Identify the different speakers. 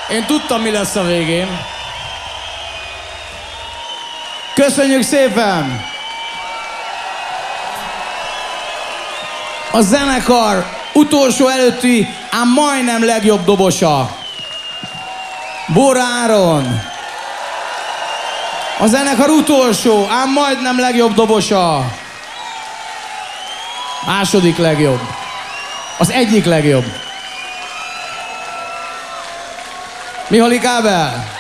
Speaker 1: Én tudtam, mi lesz a végén. Köszönjük szépen! A zenekar utolsó előtti, ám majdnem legjobb dobosa. Bóra Áron. A zenekar utolsó, ám majdnem legjobb dobosa. Második legjobb. Az egyik legjobb. Mihály Kábel.